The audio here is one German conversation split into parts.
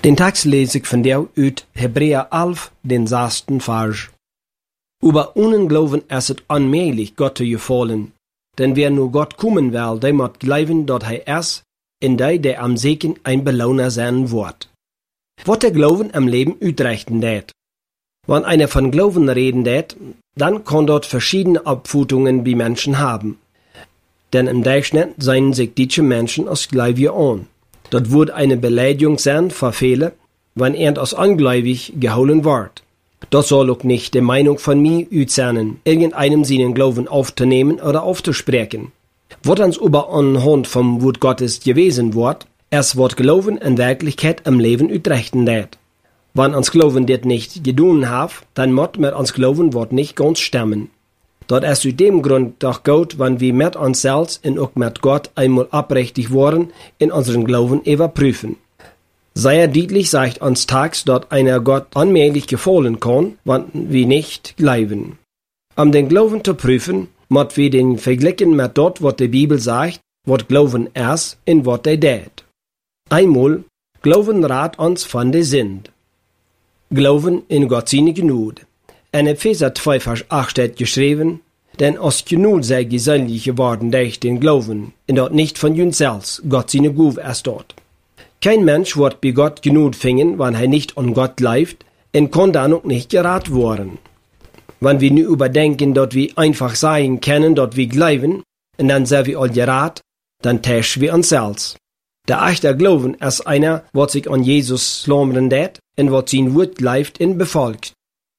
Den Text lese ich von der uit Hebräer 11, den 6. Vers. Über unen Glauben ist es onmöglich, Gott zu gefallen. Denn wer nur Gott kommen will, der muss glauben, dass er ist, in der am Segen ein Belohner sein wird. Was der Glauben am Leben uitrichten det. Wenn einer von Glauben reden det, dann kann dort verschiedene Abfutungen wie Menschen haben. Denn im Durchschnitt seien sich diese Menschen als Gläubige an. Dort wird eine Beleidigung sein für viele, wenn er als ungläubig geholen wird. Das soll auch nicht die Meinung von mir sein, irgendeinem seinen Glauben aufzunehmen oder aufzusprechen. Was uns aber anhand vom Wort Gottes gewesen wird, es wird Glauben in Wirklichkeit im Leben uitrichten det. Wenn uns Glauben das nicht getan hat, dann muss mit uns Glauben wird nicht ganz stimmen. Dort ist aus dem Grund doch gut, wenn wir mit uns selbst und auch mit Gott einmal abrichtig worden in unseren Glauben überprüfen. Sehr deutlich sagt uns tags, dass einer Gott unmöglich gefallen kann, wenn wir nicht glauben. Um den Glauben zu prüfen, muss wir den vergleichen mit dort, was die Bibel sagt, was Glauben ist und was er tut. Einmal, Glauben rat uns von der Sünd. Glauben in Gott seine Gnade. In Epheser 2, Vers 8 steht geschrieben, denn aus Gnade sei gesellig geworden durch den Glauben, und dort nicht von uns selbst, Gott seine Gabe ist dort. Kein Mensch wird bei Gott Gnade finden, wenn er nicht an Gott glaubt, und kann dann auch nicht gerat worden. Wenn wir nur überdenken, dass wir einfach sagen können, dass wir glauben, und dann sind wir all gerat, dann täuschen wir uns selbst. Der echte Glauben ist einer, was sich an Jesus klammern det, und was sein Wort glaubt und befolgt.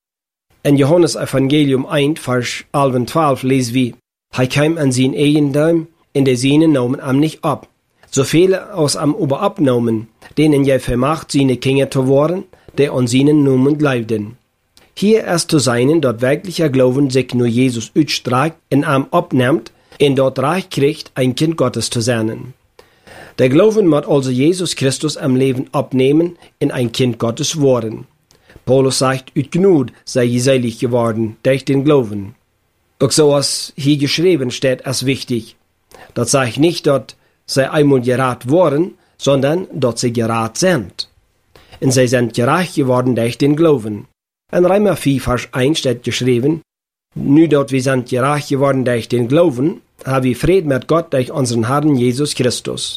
In Johannes Evangelium 1, Vers 11 und 12 lesen wir, er kam an sein Eigendom, und die Seinen nahmen ihm nicht ab. So viele aus ihm aber abnahmen, denen er vermacht, seine Kinder zu werden, die an seinen Namen glaubten. Hier ist zu sein, dass wirklicher Glauben sich nur Jesus ausstreckt, in ihm abnimmt, und dort Reich kriegt, ein Kind Gottes zu sein. Der Glauben muss also Jesus Christus am Leben abnehmen, in ein Kind Gottes werden. Paulus sagt, ut Gnade sei gesellig geworden, durch den Glauben. Auch so was hier geschrieben steht, ist wichtig. Das sagt nicht, dass sie einmal gerat worden, sondern dass sie gerat sind. Und sie sind gerecht geworden durch den Glauben. In Römer 4, Vers 1 steht geschrieben, nu dort wir sind gerecht geworden durch den Glauben, haben wir Frieden mit Gott durch unseren Herrn Jesus Christus.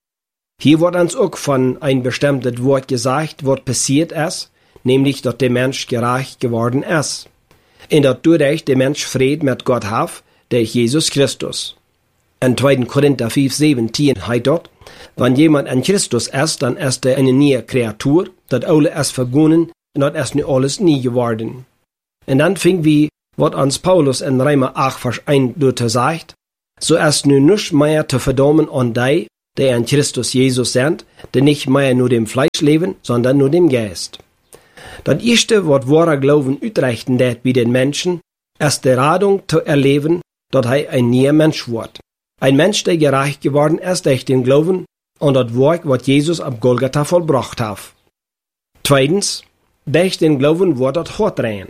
Hier wird uns auch von ein bestimmtes Wort gesagt, was passiert ist, nämlich, dass der Mensch gerecht geworden ist. Und dass dadurch der Mensch Frieden mit Gott hat, durch Jesus Christus. In 2. Korinther 5, 17 heißt dort, wenn jemand in Christus ist, dann ist er eine neue Kreatur, das Alte ist vergangen und das ist nu alles nie geworden. Und dann fing wie, was uns Paulus in Römer 8, Vers 1 dort sagt, so ist nu nicht mehr zu verdammen an die in Christus Jesus sind, die nicht mehr nur dem Fleisch leben, sondern nur dem Geist. Das erste, was wahrer Glauben uitrichten det bei den Menschen, ist die Radung zu erleben, dass er ein neuer Mensch wird. Ein Mensch, der gerecht geworden ist durch den Glauben und das Werk, was Jesus ab Golgatha vollbracht hat. Zweitens, durch den Glauben wird das Hort rein.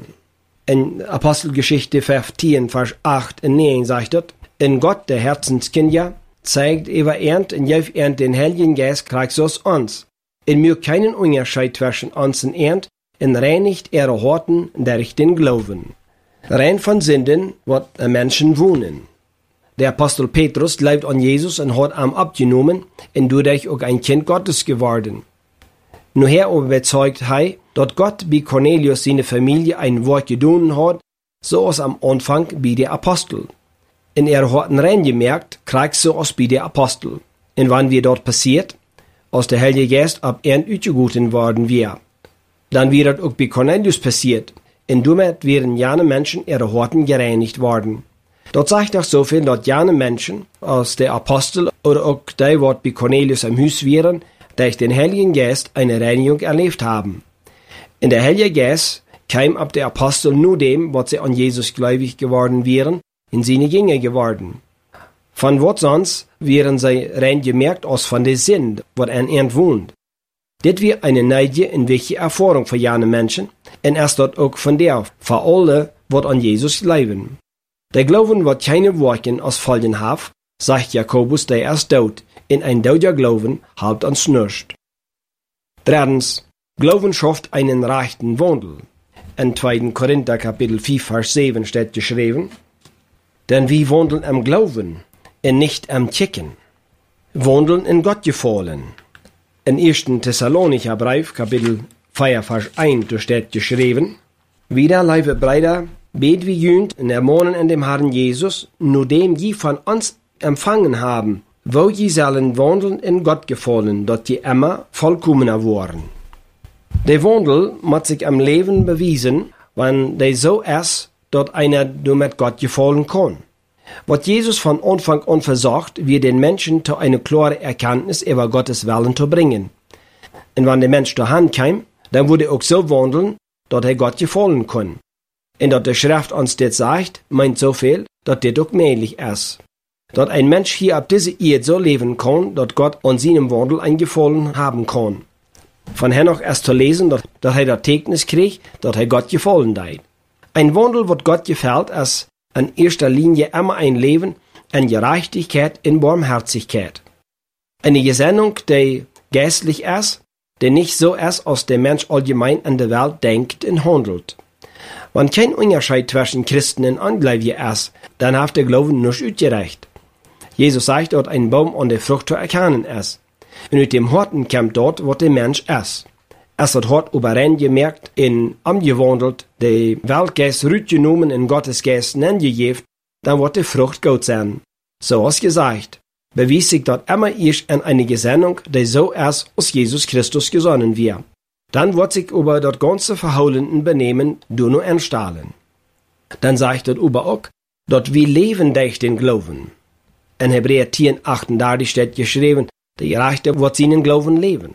In Apostelgeschichte 15, Vers 8 und 9 sagt es, in Gott, der Herzenskinder, zeigt über Ernt und jeff Ernt den Heiligen Geist Christus uns. In mir keinen Unterschied zwischen uns und Ernt, und reinigt ihre Horten durch den Glauben. Rein von Sünden wird ein Menschen wohnen. Der Apostel Petrus glaubt an Jesus und hat ihn abgenommen und dadurch auch ein Kind Gottes geworden. Nur her überzeugt er, dass Gott bei Cornelius seine Familie ein Wort getan hat, so als am Anfang bei der Apostel. In hatten rein gemerkt, kriegt so als bei der Apostel. Und wann wir dort passiert, als der Heilige Geist ab Ernt uitgegoten worden wir. Dann wird das auch bei Cornelius passiert. Und damit wären jene Menschen ihre Horten gereinigt worden. Dort sagt auch so viel, dass jene Menschen, als der Apostel oder auch die, die bei Cornelius am Haus wären, durch den Heiligen Geist eine Reinigung erlebt haben. In der Heilige Geist kam ab der Apostel nur dem, was sie an Jesus gläubig geworden wären, in seine Jünger geworden. Von was sonst wären sie rein gemerkt als von der Sünde, was an ihnen wohnt. Dit wird eine neue und wichtige Erfahrung für jene Menschen, und erst dort auch von der, für alle, was an Jesus glauben. Der Glauben wird keine Worte als Folgen hat, sagt Jakobus, der ist tot, in ein toter Glauben halbt uns nicht. Drittens, Glauben schafft einen rechten Wandel. In 2. Korinther Kapitel 4, Vers 7 steht geschrieben, denn wir wandeln im Glauben und nicht am Chicken. Wandeln in Gott gefallen. In 1. Thessalonicher Brief, Kapitel 4, Vers 1, da steht geschrieben, wieder, liebe Brüder, bet wie jünd und ermahnen in dem Herrn Jesus, nur dem je von uns empfangen haben, wo je sollen wandeln in Gott gefallen, dort je immer vollkommener worden. Der Wandel muss sich am Leben bewiesen, wenn der so ist, dort einer nur mit Gott gefallen kann. Was Jesus von Anfang an versucht, wir den Menschen zu einer klaren Erkenntnis über Gottes Willen zu bringen. Und wenn der Mensch dahin kam, dann würde er auch so wandeln, dass er Gott gefallen kann. Und dass der Schrift uns das sagt, meint so viel, dass das auch möglich ist. Dass ein Mensch hier auf dieser Erde so leben kann, dass Gott an seinem Wandel ein Gefallen haben kann. Von Henoch ist zu lesen, dass er das Tägnis kriegt, dass er Gott gefallen hat. Ein Wandel, was Gott gefällt, ist in erster Linie immer ein Leben in Gerechtigkeit, in Barmherzigkeit. Eine Gesinnung, die geistlich ist, die nicht so ist, als der Mensch allgemein in der Welt denkt und handelt. Wenn kein Unterschied zwischen Christen und Ungläubigen ist, dann hat der Glauben nicht ausgereicht. Jesus sagt, dass ein Baum an der Frucht zu erkennen ist. Und mit dem Horten kommt dort, was der Mensch ist. Es hat Hort überein gemerkt und umgewandelt, der Weltgeist rückgenommen in Gottes Geist angegeben, dann wird die Frucht gut sein. So als gesagt, bewies sich dort immer erst in eine Gesinnung, die so ist, als Jesus Christus gesonnen wird. Dann wird sich über das ganze verhaulenden Benehmen nur entstahlen. Dann sagt dort über auch, dass wir leben durch den Glauben. In Hebräer 10,38 steht geschrieben, der Gerechte wird seinen Glauben leben.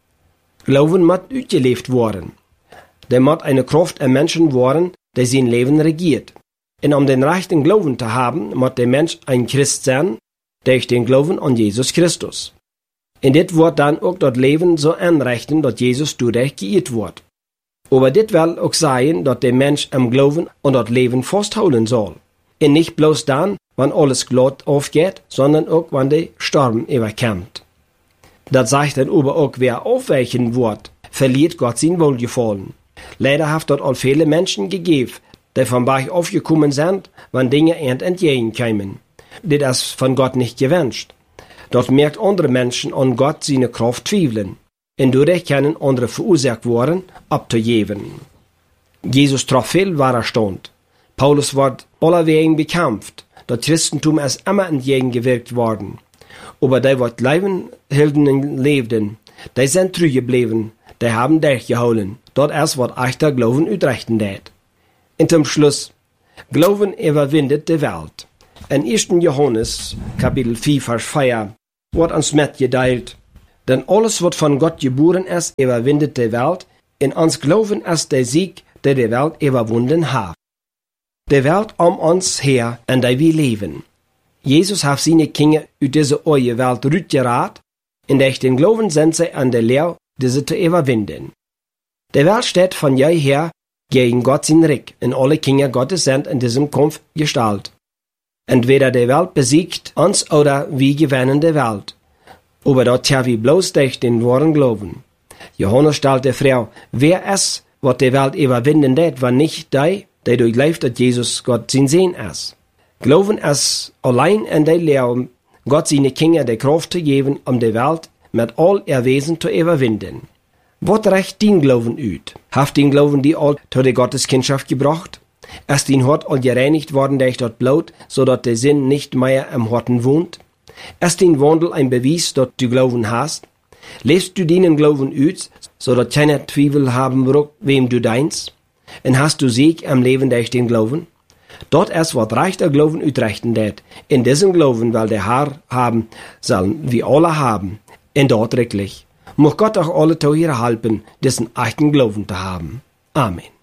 Glauben muss ausgelebt worden. Der muss eine Kraft im Menschen worden, der sein Leben regiert. Und um den rechten Glauben zu haben, muss der Mensch ein Christ sein, durch den Glauben an Jesus Christus. Und dit wird dann auch das Leben so anrichten, dass Jesus dadurch geirrt wird. Aber dit will auch sein, dass der Mensch am Glauben und das Leben festhalten soll. Und nicht bloß dann, wenn alles glatt aufgeht, sondern auch, wenn der Sturm überkommt. Das sagt dann aber auch, wer aufweichen wird, verliert Gott sein Wohlgefallen. Leider hat dort all viele Menschen gegeben, die vom Berg aufgekommen sind, wenn Dinge entgegenkämen. Das ist von Gott nicht gewünscht. Dort merkt andere Menschen an Gott seine Kraft zweifeln. Und dadurch können andere verursacht worden, abzugeben. Jesus traf viel Widerstand. Paulus wird allerwegen bekämpft. Das Christentum ist immer entgegengewirkt worden. Aber die, was Lebenhelden lebten, die sind treu geblieben, die haben durchgehalten. Dort ist, was echter Glauben ausrichten wird. Und zum Schluss, Glauben überwindet die Welt. In 1. Johannes, Kapitel 4, Vers 4, wird uns mitgeteilt, denn alles, was von Gott geboren ist, überwindet die Welt, in uns Glauben ist der Sieg, der die Welt überwunden hat. Die Welt um uns her, in der wir leben. Jesus hat seine Kinder aus dieser neuen Welt rausgerat, und durch den Glauben sind sie an der Lehre, diese zu überwinden. Die Welt steht von jeher gegen Gott sein Reich, und alle Kinder Gottes sind in diesem Kampf gestaltet. Entweder die Welt besiegt uns oder wir gewinnen die Welt. Aber dort haben wir bloß durch den wahren Glauben. Johannes stellt der Frau, wer ist, was die Welt überwinden wird, wenn nicht die durchläuft, dass Jesus Gott sein Sehen ist. Glauben ist allein in der Lehre, Gott seine Kinder die Kraft zu geben, um die Welt mit all ihr Wesen zu überwinden. Was reicht dein Glauben aus? Hat dein Glauben die all zu der Gotteskindschaft gebracht? Ist dein Hort all gereinigt worden durch das Blut, so dass der Sinn nicht mehr im Horten wohnt? Ist dein Wandel ein Beweis, dass du Glauben hast? Lebst du deinen Glauben aus, so dass keiner Zweifel haben wird, wem du deinst? Und hast du Sieg am Leben durch den Glauben? Dort ist, was reichter Glauben ausrichten wird. In diesem Glauben, weil der Herr haben, sollen wir alle haben. Und dort wirklich. Muss Gott auch alle zu ihr helfen, diesen echten Glauben zu haben. Amen.